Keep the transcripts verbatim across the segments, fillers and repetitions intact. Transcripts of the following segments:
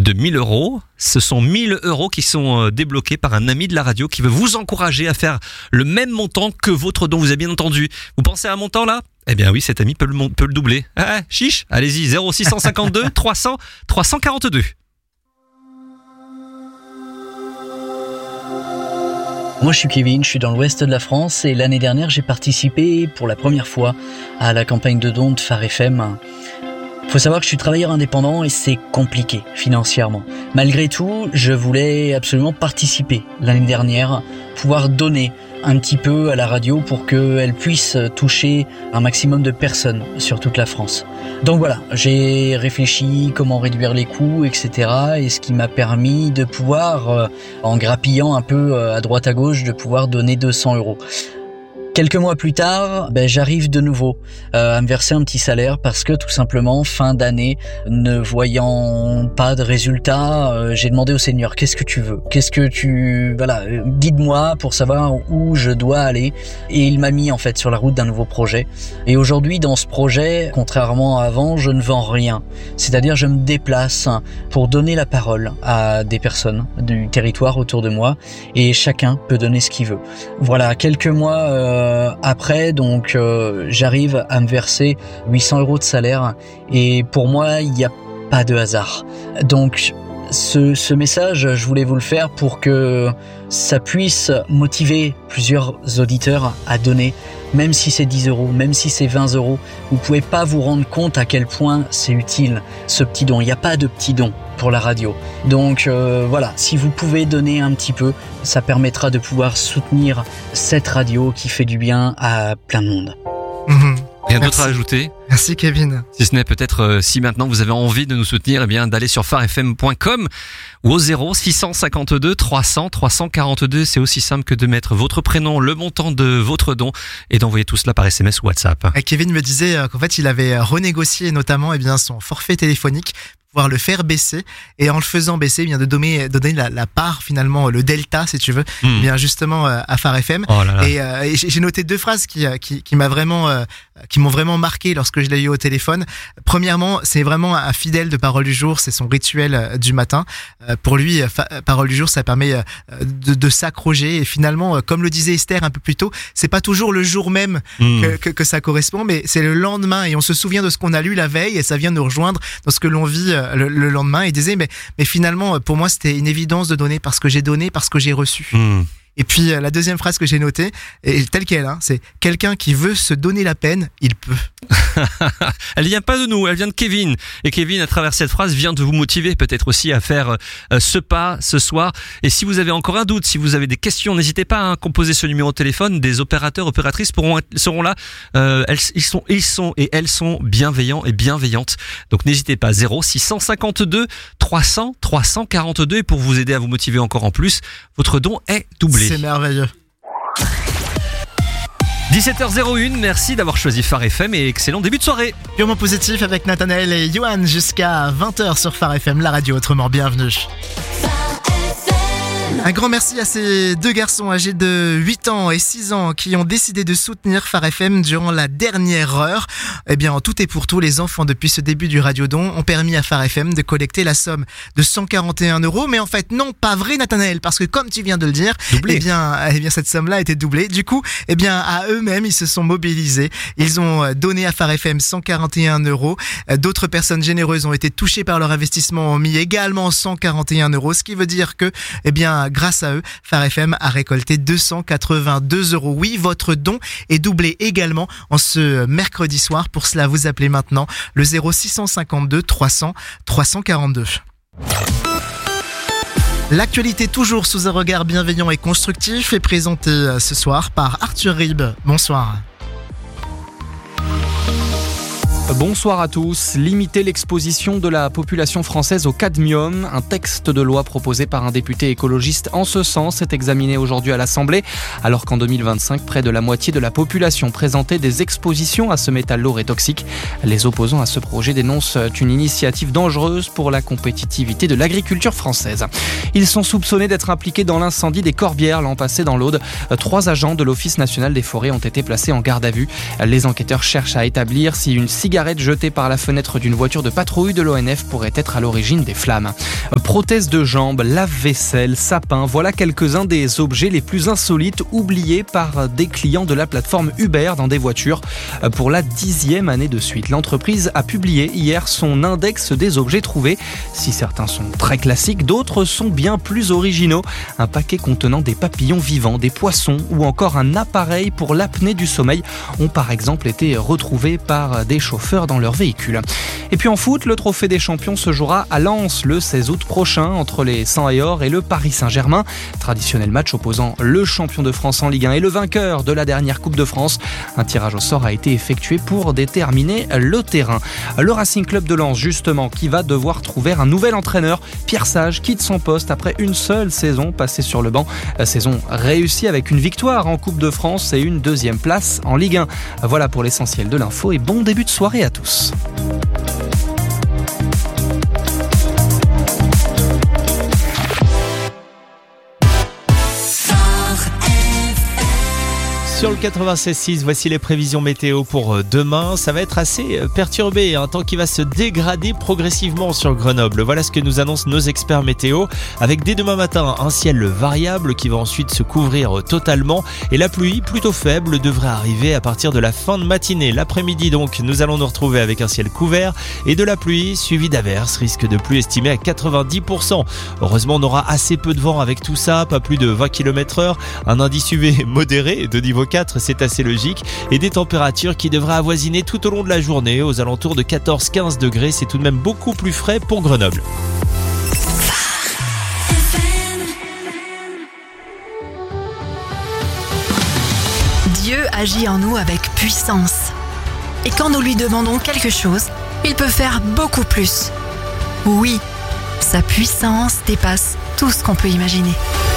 de mille euros. Ce sont mille euros qui sont débloqués par un ami de la radio qui veut vous encourager à faire le même montant que votre don. Vous avez bien entendu. Vous pensez à un montant là ? Eh bien oui, cet ami peut le, peut le doubler. Ah, chiche, allez-y, zéro six cent cinquante-deux trois cents trois cent quarante-deux. Moi je suis Kevin, je suis dans l'ouest de la France et l'année dernière j'ai participé pour la première fois à la campagne de dons de Phare F M. Faut savoir que je suis travailleur indépendant et c'est compliqué financièrement. Malgré tout, je voulais absolument participer l'année dernière, pouvoir donner un petit peu à la radio pour qu'elle puisse toucher un maximum de personnes sur toute la France. Donc voilà, j'ai réfléchi comment réduire les coûts, et cetera. Et ce qui m'a permis de pouvoir, en grappillant un peu à droite à gauche, de pouvoir donner deux cents euros. Quelques mois plus tard, ben, j'arrive de nouveau euh, à me verser un petit salaire parce que tout simplement, fin d'année, ne voyant pas de résultats, euh, j'ai demandé au Seigneur, qu'est-ce que tu veux ? Qu'est-ce que tu... Voilà, euh, guide-moi pour savoir où je dois aller. Et il m'a mis en fait sur la route d'un nouveau projet. Et aujourd'hui, dans ce projet, contrairement à avant, je ne vends rien. C'est-à-dire, je me déplace pour donner la parole à des personnes du territoire autour de moi et chacun peut donner ce qu'il veut. Voilà, quelques mois... Euh, après, donc, euh, j'arrive à me verser huit cents euros de salaire et pour moi, il n'y a pas de hasard. Donc, ce, ce message, je voulais vous le faire pour que ça puisse motiver plusieurs auditeurs à donner, même si c'est dix euros, même si c'est vingt euros. Vous pouvez pas vous rendre compte à quel point c'est utile, ce petit don. Il n'y a pas de petit don pour la radio. Donc euh, voilà, si vous pouvez donner un petit peu, ça permettra de pouvoir soutenir cette radio qui fait du bien à plein de monde. Mmh. Rien d'autre à ajouter ? Merci Kevin. Si ce n'est peut-être, euh, si maintenant vous avez envie de nous soutenir, eh bien d'aller sur phare f m point com ou au zéro six cent cinquante-deux trois cents trois cent quarante-deux. C'est aussi simple que de mettre votre prénom, le montant de votre don et d'envoyer tout cela par S M S ou WhatsApp. Et Kevin me disait qu'en fait il avait renégocié notamment eh bien, son forfait téléphonique, pouvoir le faire baisser et en le faisant baisser eh bien de donner donner la, la part finalement le delta si tu veux mmh. eh bien justement euh, à Phare F M. Oh là là. Et, euh, et j'ai noté deux phrases qui qui qui m'a vraiment euh, qui m'ont vraiment marqué lorsque je l'ai eu au téléphone. Premièrement, c'est vraiment un fidèle de Parole du jour, c'est son rituel euh, du matin. Euh, pour lui, fa- Parole du jour, ça permet euh, de, de s'accrocher et finalement, euh, comme le disait Esther un peu plus tôt, c'est pas toujours le jour même mmh. que, que que ça correspond, mais c'est le lendemain et on se souvient de ce qu'on a lu la veille et ça vient nous rejoindre dans ce que l'on vit euh, Le, le lendemain. Il disait mais, mais finalement pour moi c'était une évidence de donner parce que j'ai donné, parce que j'ai reçu. Mmh. Et puis la deuxième phrase que j'ai notée, est telle qu'elle, hein, c'est quelqu'un qui veut se donner la peine, il peut. Elle vient pas de nous, elle vient de Kevin. Et Kevin, à travers cette phrase, vient de vous motiver peut-être aussi à faire euh, ce pas ce soir. Et si vous avez encore un doute, si vous avez des questions, n'hésitez pas à composer ce numéro de téléphone. Des opérateurs, opératrices pourront être, seront là. Euh, elles, ils sont, ils sont et elles sont bienveillants et bienveillantes. Donc n'hésitez pas. zéro six cent cinquante-deux trois cents trois cent quarante-deux. Et pour vous aider à vous motiver encore en plus, votre don est doublé. C'est merveilleux. dix-sept heures zéro un, merci d'avoir choisi Phare F M et excellent début de soirée. Purement positif avec Nathanaël et Johan jusqu'à vingt heures sur Phare F M, la radio autrement bienvenue. Un grand merci à ces deux garçons âgés de huit ans et six ans qui ont décidé de soutenir Phare F M durant la dernière heure. Eh bien, en tout et pour tout, les enfants depuis ce début du Radiodon ont permis à Phare F M de collecter la somme de cent quarante et un euros. Mais en fait, non, pas vrai Nathanaël, parce que comme tu viens de le dire, doublé. eh bien, eh bien, cette somme-là a été doublée. Du coup, eh bien, à eux-mêmes, ils se sont mobilisés. Ils ont donné à Phare F M cent quarante et un euros. D'autres personnes généreuses ont été touchées par leur investissement, ont mis également cent quarante et un euros, ce qui veut dire que, eh bien, grâce à eux, Phare F M a récolté deux cent quatre-vingt-deux euros. Oui, votre don est doublé également en ce mercredi soir. Pour cela, vous appelez maintenant le zéro six cent cinquante-deux trois cents trois cent quarante-deux. L'actualité toujours sous un regard bienveillant et constructif est présentée ce soir par Arthur Rib. Bonsoir. Bonsoir à tous. Limiter l'exposition de la population française au cadmium. Un texte de loi proposé par un député écologiste en ce sens est examiné aujourd'hui à l'Assemblée, alors qu'en deux mille vingt-cinq, près de la moitié de la population présentait des expositions à ce métal lourd et toxique. Les opposants à ce projet dénoncent une initiative dangereuse pour la compétitivité de l'agriculture française. Ils sont soupçonnés d'être impliqués dans l'incendie des Corbières l'an passé dans l'Aude. Trois agents de l'Office national des forêts ont été placés en garde à vue. Les enquêteurs cherchent à établir si une cigarette cigarette jetée par la fenêtre d'une voiture de patrouille de l'O N F pourrait être à l'origine des flammes. Prothèses de jambes, lave-vaisselle, sapin, voilà quelques-uns des objets les plus insolites oubliés par des clients de la plateforme Uber dans des voitures pour la dixième année de suite. L'entreprise a publié hier son index des objets trouvés. Si certains sont très classiques, d'autres sont bien plus originaux. Un paquet contenant des papillons vivants, des poissons ou encore un appareil pour l'apnée du sommeil ont par exemple été retrouvés par des chauffeurs dans leur véhicule. Et puis en foot, le trophée des champions se jouera à Lens le seize août prochain entre les cent et or et le Paris Saint-Germain. Traditionnel match opposant le champion de France en Ligue un et le vainqueur de la dernière Coupe de France. Un tirage au sort a été effectué pour déterminer le terrain. Le Racing Club de Lens justement qui va devoir trouver un nouvel entraîneur. Pierre Sage quitte son poste après une seule saison passée sur le banc. Saison réussie avec une victoire en Coupe de France et une deuxième place en Ligue un. Voilà pour l'essentiel de l'info et bon début de soirée à tous. Sur le quatre-vingt-seize six, voici les prévisions météo pour demain. Ça va être assez perturbé, un temps qui va se dégrader progressivement sur Grenoble. Voilà ce que nous annoncent nos experts météo. Avec dès demain matin un ciel variable qui va ensuite se couvrir totalement. Et la pluie plutôt faible devrait arriver à partir de la fin de matinée. L'après-midi donc, nous allons nous retrouver avec un ciel couvert et de la pluie suivie d'averses. Risque de pluie estimé à quatre-vingt-dix pour cent. Heureusement, on aura assez peu de vent avec tout ça, pas plus de vingt kilomètres heure. Un indice U V modéré de niveau quatre, c'est assez logique, et des températures qui devraient avoisiner tout au long de la journée aux alentours de quatorze à quinze degrés. C'est tout de même beaucoup plus frais pour Grenoble. Dieu agit en nous avec puissance. Et quand nous lui demandons quelque chose, il peut faire beaucoup plus. Oui, sa puissance dépasse tout ce qu'on peut imaginer.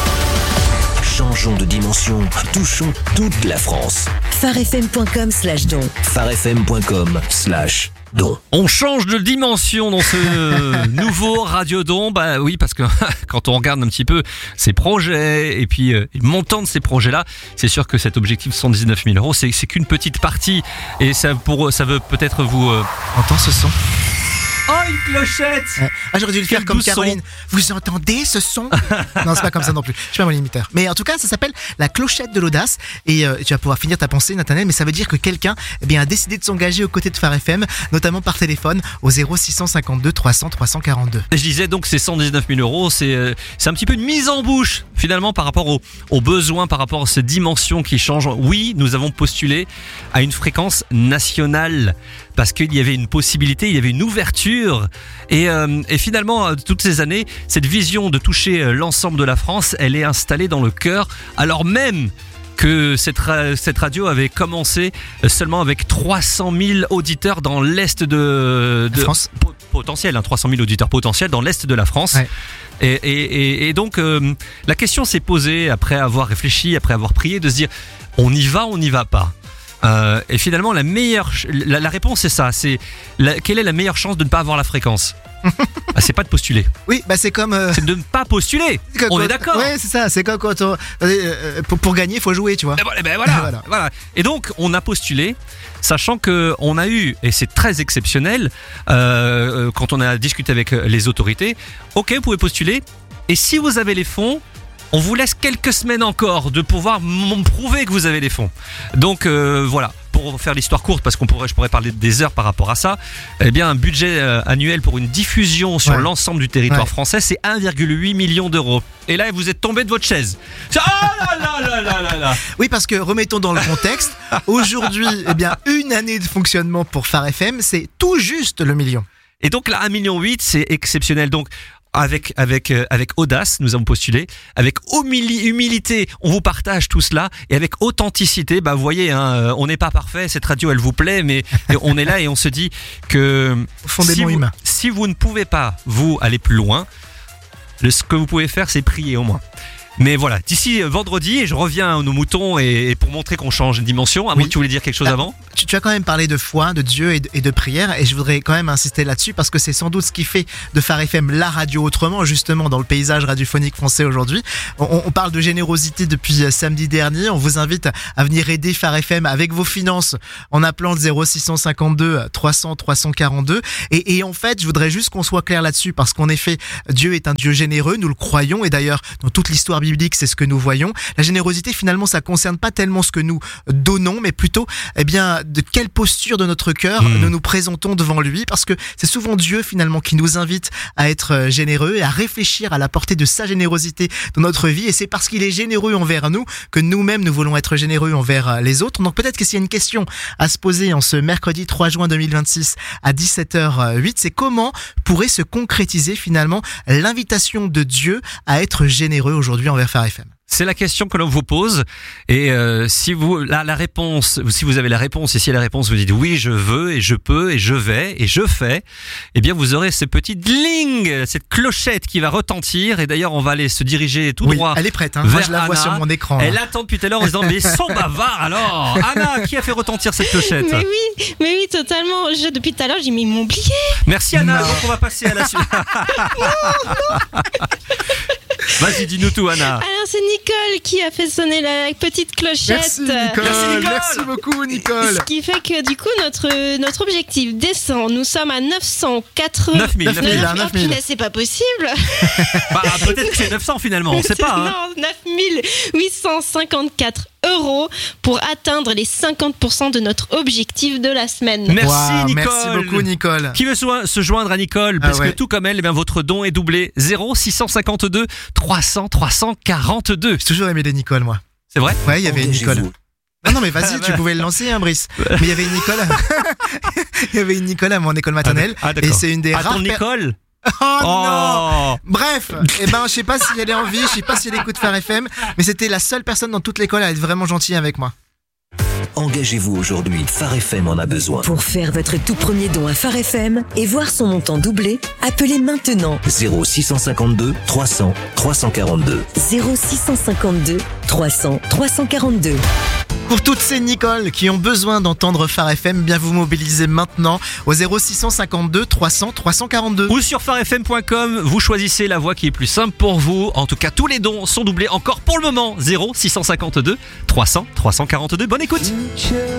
Changeons de dimension, touchons toute la France. farfm.com slash don. farfm.com slash don. On change de dimension dans ce nouveau Radio Don. Bah oui, parce que quand on regarde un petit peu ces projets et puis euh, le montant de ces projets-là, c'est sûr que cet objectif cent dix-neuf mille euros, c'est, c'est qu'une petite partie. Et ça, pour, ça veut peut-être vous... Euh... Entends ce son? Oh, une clochette! Ah, j'aurais dû le faire Quel comme doux Caroline. Vous entendez ce son? Non, c'est pas comme ça non plus. Je suis pas mon imitateur. Mais en tout cas, ça s'appelle la clochette de l'audace. Et euh, tu vas pouvoir finir ta pensée, Nathanaël. Mais ça veut dire que quelqu'un eh bien, a décidé de s'engager aux côtés de Phare F M, notamment par téléphone au zéro six cent cinquante-deux trois cents trois cent quarante-deux. Je disais donc c'est cent dix-neuf mille euros. C'est, euh, c'est un petit peu une mise en bouche finalement par rapport aux, aux besoins, par rapport à ces dimensions qui changent. Oui, nous avons postulé à une fréquence nationale parce qu'il y avait une possibilité, il y avait une ouverture. Et, euh, et finalement, toutes ces années, cette vision de toucher l'ensemble de la France, elle est installée dans le cœur, alors même que cette, ra- cette radio avait commencé seulement avec trois cent mille auditeurs dans l'est de, de France. Po- potentiel, hein, trois cent mille auditeurs potentiels dans l'est de la France. Ouais. Et, et, et, et donc, euh, la question s'est posée après avoir réfléchi, après avoir prié, de se dire, on y va, on n'y va pas. Euh, et finalement, la meilleure, la, la réponse c'est ça. C'est la, quelle est la meilleure chance de ne pas avoir la fréquence? Ah, c'est pas de postuler. Oui, bah c'est comme. Euh... C'est de ne pas postuler. Quand, on quand, est d'accord. Ouais, c'est ça. C'est comme quand on, euh, pour, pour gagner, il faut jouer, tu vois. Ben voilà, ben voilà, voilà. voilà. Et donc, on a postulé, sachant que on a eu, et c'est très exceptionnel, euh, quand on a discuté avec les autorités. Ok, vous pouvez postuler. Et si vous avez les fonds, on vous laisse quelques semaines encore de pouvoir m- prouver que vous avez les fonds. Donc euh, voilà, pour faire l'histoire courte, parce qu'on pourrait, je pourrais parler des heures par rapport à ça, eh bien un budget euh, annuel pour une diffusion sur ouais. l'ensemble du territoire ouais. français, c'est un virgule huit million d'euros. Et là, vous êtes tombé de votre chaise. Oh là là là là là là. Oui, parce que remettons dans le contexte, aujourd'hui, eh bien une année de fonctionnement pour Phare F M, c'est tout juste le million. Et donc là, un virgule huit million, c'est exceptionnel. Donc Avec, avec, euh, avec audace, nous avons postulé. Avec humili- humilité, on vous partage tout cela. Et avec authenticité, bah, vous voyez, hein, on n'est pas parfait. Cette radio, elle vous plaît, mais on est là et on se dit que si vous, humain. si vous ne pouvez pas, vous, aller plus loin, le, ce que vous pouvez faire, c'est prier au moins. Mais voilà, d'ici vendredi, et je reviens à nos moutons et, et pour montrer qu'on change de dimension. À moins Oui. que tu voulais dire quelque chose Ah, avant? Tu, tu as quand même parlé de foi, de Dieu et de, et de prière, et je voudrais quand même insister là-dessus parce que c'est sans doute ce qui fait de Phare F M la radio autrement, justement dans le paysage radiophonique français aujourd'hui. On, on parle de générosité depuis samedi dernier. On vous invite à venir aider Phare F M avec vos finances en appelant le zéro six cent cinquante-deux trois cents trois cent quarante-deux. Et, et en fait, je voudrais juste qu'on soit clair là-dessus parce qu'en effet, Dieu est un Dieu généreux, nous le croyons, et d'ailleurs dans toute l'histoire biblique, c'est ce que nous voyons. La générosité, finalement, ça concerne pas tellement ce que nous donnons, mais plutôt, eh bien, de quelle posture de notre cœur Mmh. nous nous présentons devant lui, parce que c'est souvent Dieu, finalement, qui nous invite à être généreux et à réfléchir à la portée de sa générosité dans notre vie, et c'est parce qu'il est généreux envers nous que nous-mêmes, nous voulons être généreux envers les autres. Donc peut-être que s'il y a une question à se poser en ce mercredi trois juin deux mille vingt-six à dix-sept heures huit, c'est comment pourrait se concrétiser, finalement, l'invitation de Dieu à être généreux aujourd'hui envers Phare F M. C'est la question que l'on vous pose, et euh, si vous la, la réponse, si vous avez la réponse, et si la réponse vous dites oui, je veux et je peux et je vais et je fais, eh bien vous aurez ce petit dling, cette clochette qui va retentir, et d'ailleurs on va aller se diriger tout Oui, droit. elle est prête, hein. Moi vers je la vois Anna. sur mon écran. Elle là. attend depuis tout à l'heure en se disant mais son bavard alors. Anna, qui a fait retentir cette clochette? Mais oui, mais oui, totalement. Je, depuis tout à l'heure, j'ai mis mon billet. Merci Anna, Non. donc on va passer à la suite. Vas-y, dis-nous tout Anna. Alors, c'est Nicole qui a fait sonner la petite clochette. Merci Nicole, Merci, Nicole. merci beaucoup Nicole. Ce qui fait que du coup, notre, notre objectif descend. Nous sommes à neuf cent quatre... neuf mille. neuf mille, hein, Oh, neuf mille. punaise, c'est pas possible. Bah, peut-être que c'est neuf cents finalement, on sait pas. Hein. Non, neuf mille huit cent cinquante-quatre euros pour atteindre les cinquante pour cent de notre objectif de la semaine. Merci Waouh, Nicole. merci beaucoup Nicole. Qui veut so- se joindre à Nicole? Parce Ah ouais. que tout comme elle, eh bien, votre don est doublé. zéro six cent cinquante-deux trois cents trois cent quarante-deux. J'ai toujours aimé les Nicole, moi. C'est vrai? Ouais, il y avait une Nicole. Engagez-vous. Non, non, mais vas-y, tu pouvais le lancer, hein, Brice. Mais il y avait une Nicole. Il y avait une Nicole à mon école maternelle. Ah, et d'accord. c'est une des À rares. ton per- Nicole? Oh, non. Oh. Bref, eh ben, je sais pas si elle est en vie, je sais pas si elle écoute Phare F M, mais c'était la seule personne dans toute l'école à être vraiment gentille avec moi. Engagez-vous aujourd'hui, Phare F M en a besoin. Pour faire votre tout premier don à Phare F M et voir son montant doublé, appelez maintenant zéro six cent cinquante-deux trois cents trois cent quarante-deux. zéro six cent cinquante-deux trois cents trois cent quarante-deux. Pour toutes ces Nicoles qui ont besoin d'entendre Phare F M, bien vous mobilisez maintenant au zéro six cent cinquante-deux trois cents trois cent quarante-deux. Ou sur phare f m point com, vous choisissez la voie qui est plus simple pour vous. En tout cas, tous les dons sont doublés encore pour le moment. zéro six cent cinquante-deux trois cents trois cent quarante-deux. Bonne écoute.